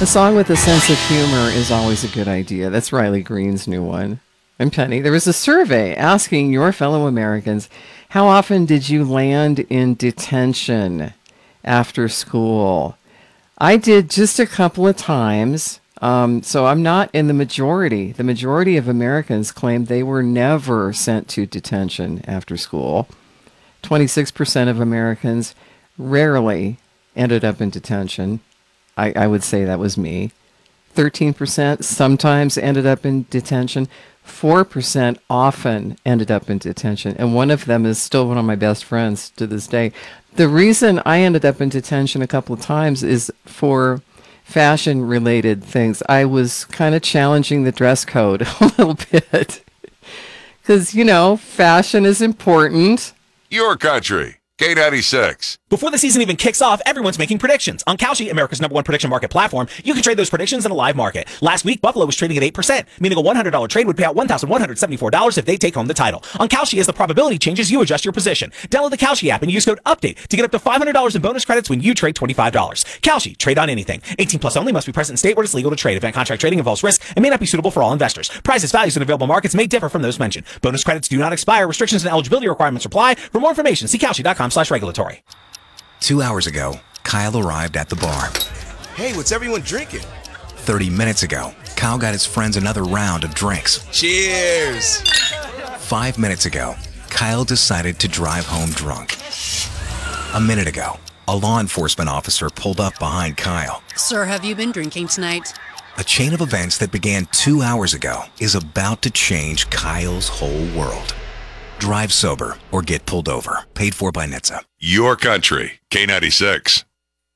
A song with a sense of humor is always a good idea. That's Riley Green's new one. And Penny, there was a survey asking your fellow Americans, how often did you land in detention after school? I did just a couple of times, so I'm not in the majority. The majority of Americans claimed they were never sent to detention after school. 26% of Americans rarely ended up in detention. I would say that was me. 13% sometimes ended up in detention. 4% often ended up in detention. And one of them is still one of my best friends to this day. The reason I ended up in detention a couple of times is for fashion-related things. I was kind of challenging the dress code a little bit. Because, fashion is important. Your country, K96. Before the season even kicks off, everyone's making predictions. On Kalshi, America's #1 prediction market platform, you can trade those predictions in a live market. Last week, Buffalo was trading at 8%, meaning a $100 trade would pay out $1,174 if they take home the title. On Kalshi, as the probability changes, you adjust your position. Download the Kalshi app and use code UPDATE to get up to $500 in bonus credits when you trade $25. Kalshi, trade on anything. 18 plus only, must be present in state where it's legal to trade. Event contract trading involves risk and may not be suitable for all investors. Prices, values, and available markets may differ from those mentioned. Bonus credits do not expire. Restrictions and eligibility requirements apply. For more information, see Kalshi.com/regulatory. 2 hours ago, Kyle arrived at the bar. Hey, what's everyone drinking? 30 minutes ago, Kyle got his friends another round of drinks. Cheers! 5 minutes ago, Kyle decided to drive home drunk. A minute ago, a law enforcement officer pulled up behind Kyle. Sir, have you been drinking tonight? A chain of events that began 2 hours ago is about to change Kyle's whole world. Drive sober or get pulled over. Paid for by NHTSA. Your country, K96.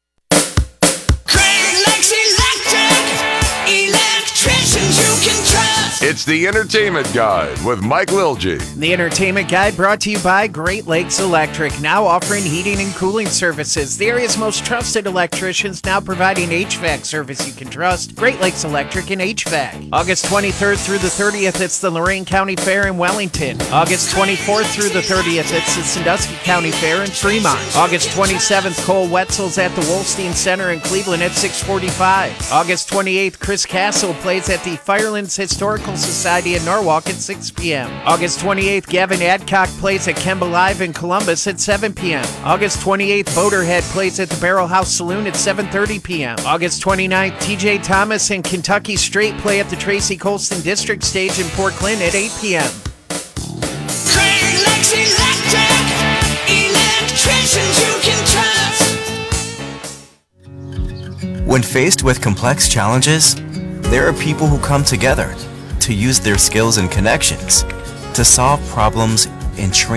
Great Lakes Electric, electricians you can trust. It's the Entertainment Guide with Mike Lilgy. The Entertainment Guide brought to you by Great Lakes Electric, now offering heating and cooling services. The area's most trusted electricians, now providing HVAC service you can trust. Great Lakes Electric and HVAC. August 23rd through the 30th, it's the Lorain County Fair in Wellington. August 24th through the 30th, it's the Sandusky County Fair in Fremont. August 27th, Cole Wetzel's at the Wolstein Center in Cleveland at 6:45. August 28th, Chris Castle plays at the Firelands Historical Society in Norwalk at 6 p.m. August 28th, Gavin Adcock plays at Kemba Live in Columbus at 7 p.m. August 28th, Boaterhead plays at the Barrel House Saloon at 7:30 p.m. August 29th, TJ Thomas and Kentucky Straight play at the Tracy Colston District Stage in Port Clinton at 8 p.m. Great Lakes Electric, electricians you can trust. When faced with complex challenges, there are people who come together to use their skills and connections to solve problems and